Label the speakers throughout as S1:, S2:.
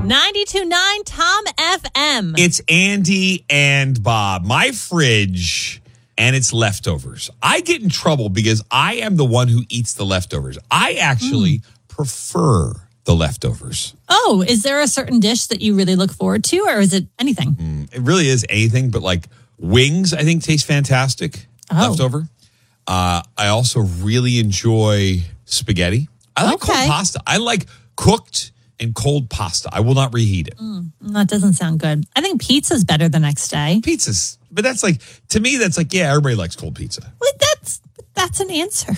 S1: 92.9 Tom FM.
S2: It's Andy and Bob. My fridge and its leftovers. I get in trouble because I am the one who eats the leftovers. I actually prefer the leftovers.
S1: Oh, is there a certain dish that you really look forward to, or is it anything?
S2: It really is anything, but like wings, I think taste fantastic. Leftover. I also really enjoy spaghetti. I like cold pasta. I like cooked and cold pasta. I will not reheat it.
S1: That doesn't sound good. I think pizza's better the next day.
S2: But that's like, to me, that's like, yeah, everybody likes cold pizza.
S1: Well, that's an answer.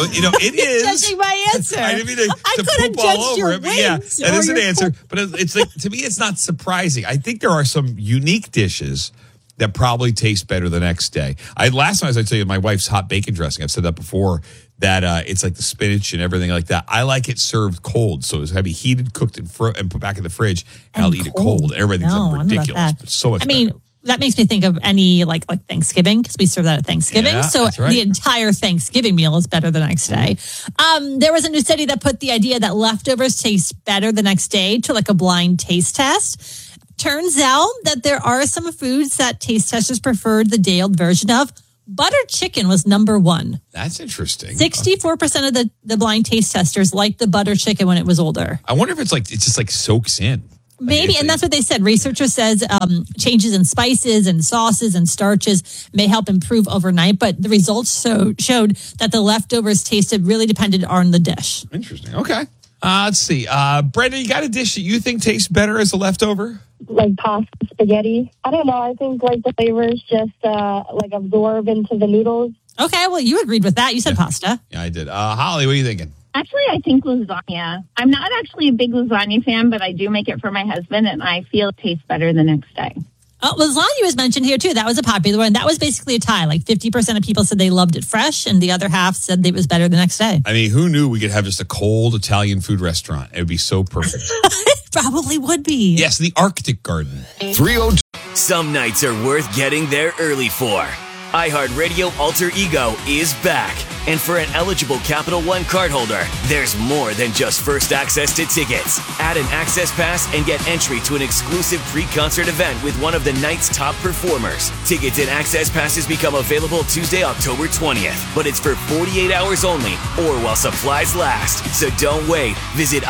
S2: It is.
S1: Judging my answer.
S2: I didn't mean to
S1: couldn't
S2: poop all
S1: judge
S2: over
S1: your
S2: it, but yeah,
S1: wings
S2: that
S1: or
S2: is an
S1: your
S2: answer. But it's like, to me, it's not surprising. I think there are some unique dishes that probably taste better the next day. Last night, as I tell you, my wife's hot bacon dressing. I've said that before. That it's like the spinach and everything like that. I like it served cold, so it's heavy, heated, cooked, and put back in the fridge, and I'll eat it cold. Everybody thinks I'm ridiculous, but so much better.
S1: That makes me think of any like Thanksgiving, because we serve that at Thanksgiving.
S2: Yeah,
S1: so the entire Thanksgiving meal is better the next day. There was a new study that put the idea that leftovers taste better the next day to like a blind taste test. Turns out that there are some foods that taste testers preferred the day-old version of. Buttered chicken was number one.
S2: That's interesting.
S1: 64% of the blind taste testers liked the buttered chicken when it was older.
S2: I wonder if it's just like soaks in.
S1: Maybe, and that's what they said. Researchers says changes in spices and sauces and starches may help improve overnight, but the results showed that the leftovers tasted really depended on the dish.
S2: Interesting. Okay. Let's see. Brenda, you got a dish that you think tastes better as a leftover?
S3: Like pasta, spaghetti. I don't know. I think like the flavors just like absorb into the noodles.
S1: Okay, well, you agreed with that. You said pasta.
S2: Yeah, I did. Holly, what are you thinking?
S4: Actually, I think lasagna. I'm not actually a big lasagna fan, but I do make it for my husband, and I feel it tastes better the next day.
S1: Lasagna was mentioned here, too. That was a popular one. That was basically a tie. Like 50% of people said they loved it fresh, and the other half said it was better the next day.
S2: I mean, who knew we could have just a cold Italian food restaurant? It would be so perfect.
S1: It probably would be.
S2: Yes, the Arctic Garden.
S5: 302.
S6: Some nights are worth getting there early for. iHeartRadio Alter Ego is back. And for an eligible Capital One cardholder, there's more than just first access to tickets. Add an access pass and get entry to an exclusive pre-concert event with one of the night's top performers. Tickets and access passes become available Tuesday, October 20th. But it's for 48 hours only or while supplies last. So don't wait. Visit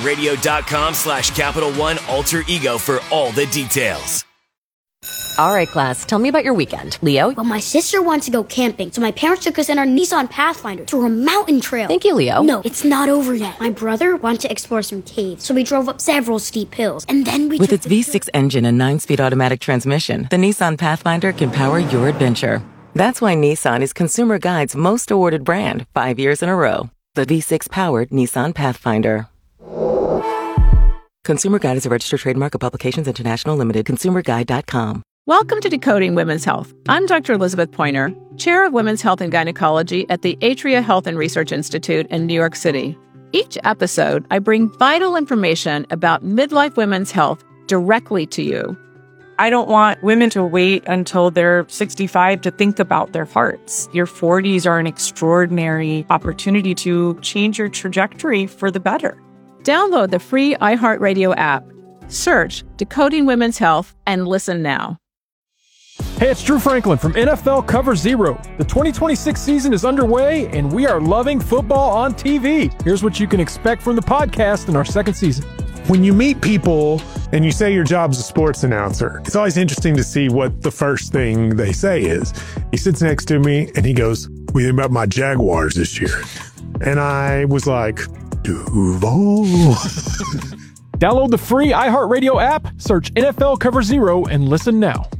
S6: iHeartRadio.com/Capital One Alter Ego for all the details.
S7: All right, class, tell me about your weekend. Leo?
S8: Well, my sister wants to go camping, so my parents took us in our Nissan Pathfinder through a mountain trail.
S7: Thank you, Leo.
S8: No, it's not over yet. My brother wanted to explore some caves, so we drove up several steep hills, and then we
S9: With its V6 engine and 9-speed automatic transmission, the Nissan Pathfinder can power your adventure. That's why Nissan is Consumer Guide's most awarded brand 5 years in a row. The V6-powered Nissan Pathfinder. Consumer Guide is a registered trademark of Publications International Limited. ConsumerGuide.com.
S10: Welcome to Decoding Women's Health. I'm Dr. Elizabeth Pointer, Chair of Women's Health and Gynecology at the Atria Health and Research Institute in New York City. Each episode, I bring vital information about midlife women's health directly to you.
S11: I don't want women to wait until they're 65 to think about their hearts. Your 40s are an extraordinary opportunity to change your trajectory for the better.
S10: Download the free iHeartRadio app. Search Decoding Women's Health and listen now.
S12: Hey, it's Drew Franklin from NFL Cover Zero. The 2026 season is underway, and we are loving football on TV. Here's what you can expect from the podcast in our second season.
S13: When you meet people and you say your job's a sports announcer, it's always interesting to see what the first thing they say is. He sits next to me, and he goes, "What do you think about my Jaguars this year?" And I was like, Duval.
S12: Download the free iHeartRadio app, search NFL Cover Zero, and listen now.